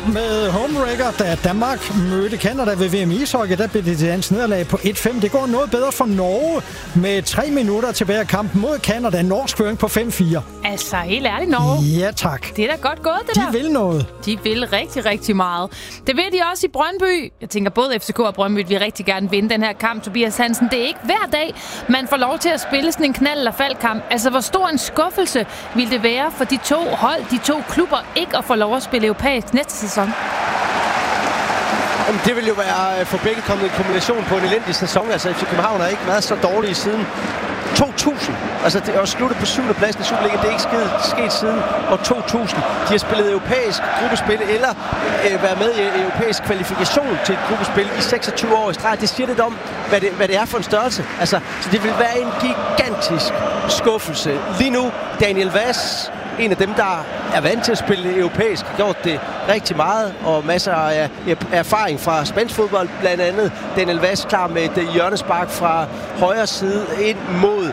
med homewrecker, da Danmark mødte Canada ved VM ishockey. Der blev det til dansk nederlag på 1-5. Det går noget bedre for Norge med 3 minutter tilbage af kampen mod Canada. Norsk føring på 5-4. Altså, helt ærligt, Norge. Ja, tak. Det er da godt gået, det der. De vil noget. De vil rigtig, rigtig meget. Det vil de også i Brøndby. Jeg tænker, både FCK og Brøndby vil rigtig gerne vinde den her kamp. Tobias Hansen, det er ikke hver dag, man får lov til at spille sådan en knald- eller faldkamp. Altså, hvor stor en skuffelse vil det være for de to hold, de to klubber, ikke at få lov at spille europæisk næste sæson? Jamen, det vil jo være for begge kommet en kombination på en elendig sæson. Altså, FC København har ikke været så dårlige siden 2000. Altså, det er sluttet på 7. pladsen i Superligaen. Det er ikke sket siden år 2000. De har spillet europæisk gruppespil eller været med i europæisk kvalifikation til et gruppespil i 26 år i streg. Det siger lidt om, hvad det er for en størrelse. Altså, så det vil være en gigantisk skuffelse. Lige nu, Daniel Vaz, en af dem, der er vant til at spille europæisk, har gjort det rigtig meget, og masser af erfaring fra spansk fodbold, blandt andet Daniel Vaz klar med et hjørnespark fra højre side ind mod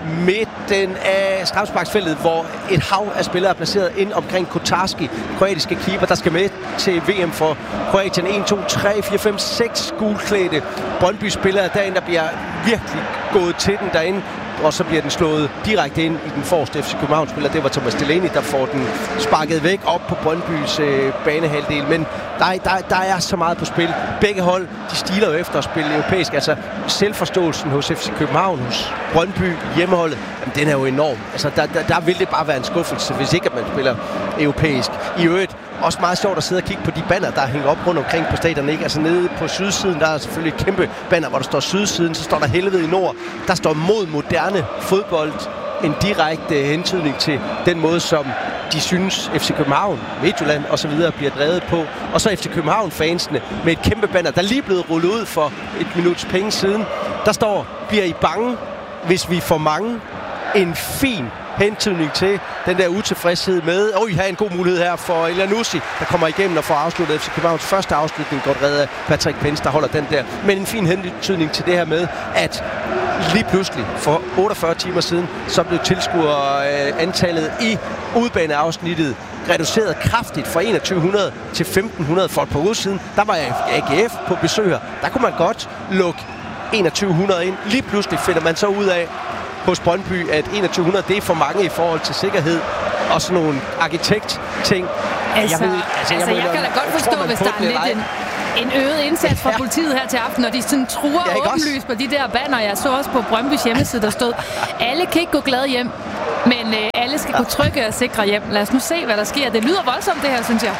midten af straffesparksfeltet, hvor et hav af spillere er placeret ind omkring Kotarski, kroatiske keeper, der skal med til VM for Kroatien. 1, 2, 3, 4, 5, 6 gulklædte Brøndby-spillere derinde, der bliver virkelig gået til den derinde. Og så bliver den slået direkte ind i den forreste FC København-spiller. Det var Thomas Delaney, der får den sparket væk op på Brøndbys banehalvdel. Men der er så meget på spil. Begge hold, de stiler jo efter at spille europæisk. Altså selvforståelsen hos FC København, hos Brøndby, hjemmeholdet, jamen, den er jo enorm. Altså der vil det bare være en skuffelse, hvis ikke at man spiller europæisk. I øvrigt også meget sjovt at sidde og kigge på de banner, der hænger op rundt omkring på stadion, ikke? Altså nede på sydsiden, der er selvfølgelig et kæmpe banner, hvor der står sydsiden, så står der helvede i nord. Der står mod moderne fodbold, en direkte hentydning til den måde, som de synes FC København, Midtjylland og så videre bliver drevet på. Og så FC København-fansene med et kæmpe banner, der lige er blevet rullet ud for et minuts penge siden. Der står, bliver I bange, hvis vi får mange? En fin hentydning til den der utilfredshed med, I har en god mulighed her for Elanusi, der kommer igennem og får afsluttet FC Københavns første afslutning, godt reddet af Patrick Pence, der holder den der. Men en fin hentydning til det her med, at lige pludselig for 48 timer siden, så blev tilskuerantallet i udbaneafsnittet reduceret kraftigt fra 2100 til 1500 for et par uger siden. Der var AGF på besøg her. Der kunne man godt lukke 2100 ind. Lige pludselig finder man så ud af hos Brøndby, at 2100, det er for mange i forhold til sikkerhed og sådan nogle arkitekt-ting. Jeg kan da godt forstå, hvis der er lidt en øget indsats fra politiet her til aften, når de sådan truer åbenlyst på de der banner. Jeg så også på Brøndbys hjemmeside, der stod, alle kan ikke gå glade hjem, men alle skal gå trygge og sikre hjem. Lad os nu se, hvad der sker. Det lyder voldsomt, det her, synes jeg.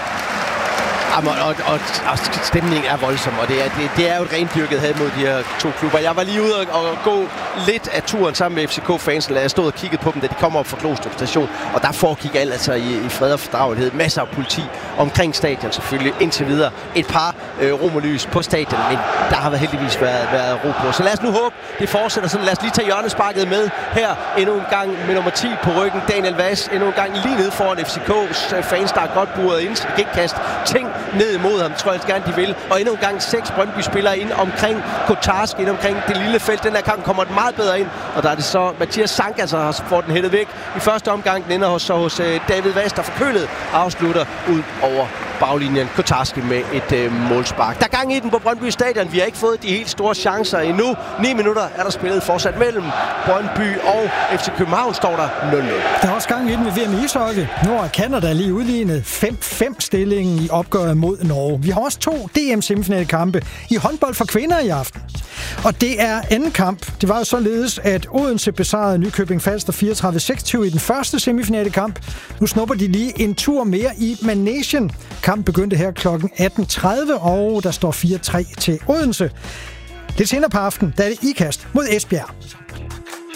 Og stemningen er voldsom, og det er jo et rendyrket had mod de her to klubber. Jeg var lige ude og gå lidt af turen sammen med FCK-fansen, da jeg stod og kiggede på dem, da de kom op fra Glostrup station, og der foregik alt altså i fred og fordragelighed. Masser af politi omkring stadion selvfølgelig, indtil videre. Et par romerlys på stadion, men der har heldigvis været ro på. Så lad os nu håbe, det fortsætter sådan. Lad os lige tage hjørnesparket med her endnu en gang med nummer 10 på ryggen. Daniel Vaz endnu en gang lige nede foran FCK's fans, der er godt buret ind, så de kan ikke kaste ting ned imod ham, tror jeg gerne, de vil. Og endnu en gang 6 Brøndby-spillere ind omkring Kotarski, ind omkring det lille felt. Den her kamp kommer den meget bedre ind, og der er det så Mathias Sanka, der får den hættet væk. I første omgang, den ender hos David Vaz, der forkølet afslutter ud over baglinjen. Kotarski med et målspark. Der er gang i den på Brøndby Stadion. Vi har ikke fået de helt store chancer endnu. 9 minutter er der spillet fortsat mellem Brøndby og FC København, står der 0-0. Der er også gang i den ved VM ishockey. Nu er Canada lige udlignet 5-5-stillingen i opgøret mod Norge. Vi har også 2 DM-semifinalkampe i håndbold for kvinder i aften. Og det er anden kamp. Det var jo således, at Odense besejrede Nykøbing Falster 34-26 i den første semifinalekamp. Nu snupper de lige en tur mere i Managen. Kampen begyndte her kl. 18.30, og der står 4-3 til Odense. Lidt senere på aftenen, der er det Ikast mod Esbjerg.